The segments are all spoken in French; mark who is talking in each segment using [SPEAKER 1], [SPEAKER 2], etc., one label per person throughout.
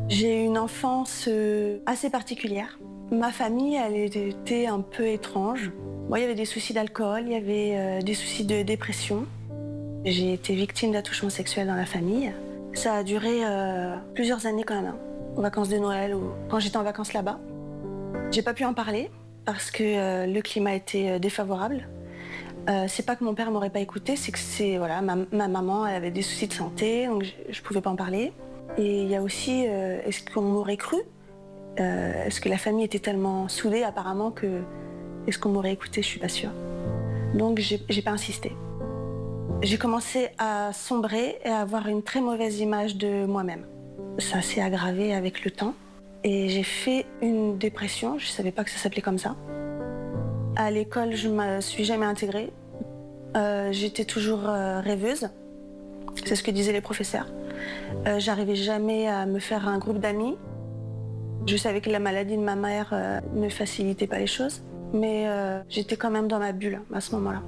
[SPEAKER 1] J'ai eu une enfance assez particulière. Ma famille, elle était un peu étrange. Bon, il y avait des soucis d'alcool, il y avait des soucis de dépression. J'ai été victime d'attouchement sexuel dans la famille. Ça a duré plusieurs années quand même, hein, aux vacances de Noël ou quand j'étais en vacances là-bas. J'ai pas pu en parler parce que le climat était défavorable. C'est pas que mon père m'aurait pas écouté, c'est que voilà, ma maman elle avait des soucis de santé, donc je pouvais pas en parler. Et il y a aussi, est-ce qu'on m'aurait cru? Est-ce que la famille était tellement soudée apparemment que est-ce qu'on m'aurait écouté? Je suis pas sûre. Donc j'ai pas insisté. J'ai commencé à sombrer et à avoir une très mauvaise image de moi-même. Ça s'est aggravé avec le temps et j'ai fait une dépression. Je savais pas que ça s'appelait comme ça. À l'école, je me suis jamais intégrée. J'étais toujours rêveuse. C'est ce que disaient les professeurs. J'arrivais jamais à me faire un groupe d'amis. Je savais que la maladie de ma mère ne facilitait pas les choses, mais j'étais quand même dans ma bulle à ce moment-là.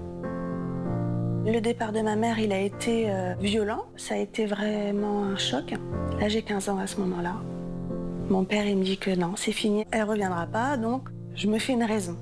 [SPEAKER 1] Le départ de ma mère, il a été violent. Ça a été vraiment un choc. Là, j'ai 15 ans à ce moment-là. Mon père, il me dit que non, c'est fini, elle reviendra pas, donc je me fais une raison.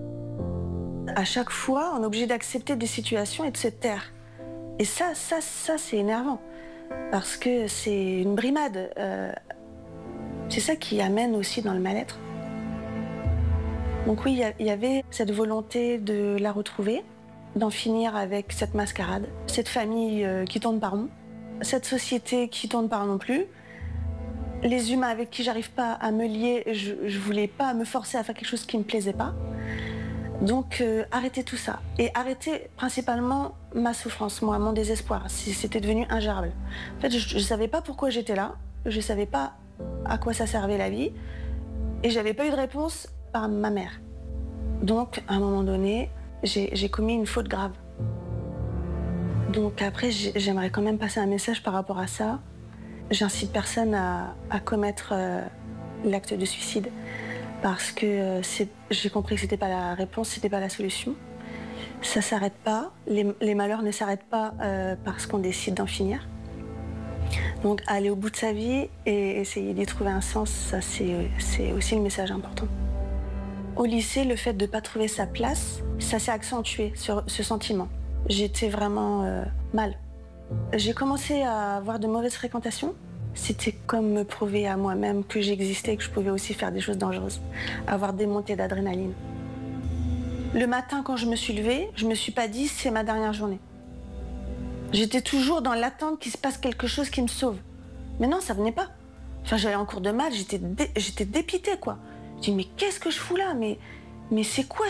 [SPEAKER 1] À chaque fois, on est obligé d'accepter des situations et de se taire. Et ça, c'est énervant. Parce que c'est une brimade. C'est ça qui amène aussi dans le mal-être. Donc oui, il y avait cette volonté de la retrouver, d'en finir avec cette mascarade, cette famille qui tourne par rond, cette société qui tourne par non plus, les humains avec qui j'arrive pas à me lier, je voulais pas me forcer à faire quelque chose qui me plaisait pas. Donc arrêter tout ça et arrêter principalement ma souffrance, moi, mon désespoir. C'était devenu ingérable. En fait, je savais pas pourquoi j'étais là, je savais pas à quoi ça servait la vie et j'avais pas eu de réponse par ma mère. Donc à un moment donné, j'ai commis une faute grave. Donc après, j'aimerais quand même passer un message par rapport à ça. J'incite personne à commettre l'acte de suicide. Parce que j'ai compris que c'était pas la réponse, c'était pas la solution. Ça s'arrête pas, les malheurs ne s'arrêtent pas parce qu'on décide d'en finir. Donc aller au bout de sa vie et essayer d'y trouver un sens, ça c'est aussi le message important. Au lycée, le fait de ne pas trouver sa place, ça s'est accentué sur ce sentiment. J'étais vraiment mal. J'ai commencé à avoir de mauvaises fréquentations. C'était comme me prouver à moi-même que j'existais et que je pouvais aussi faire des choses dangereuses, avoir des montées d'adrénaline. Le matin, quand je me suis levée, je me suis pas dit c'est ma dernière journée. J'étais toujours dans l'attente qu'il se passe quelque chose qui me sauve. Mais non, ça venait pas. Enfin, j'allais en cours de maths, j'étais dépitée, quoi. Je dis mais qu'est-ce que je fous là? Mais c'est quoi